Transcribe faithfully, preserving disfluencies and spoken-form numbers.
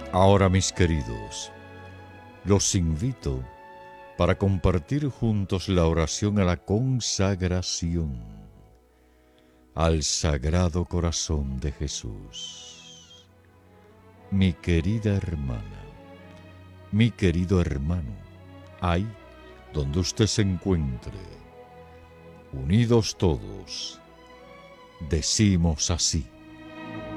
Ahora, mis queridos, los invito para compartir juntos la oración a la consagración al Sagrado Corazón de Jesús. Mi querida hermana, mi querido hermano, ahí donde usted se encuentre, unidos todos, decimos así: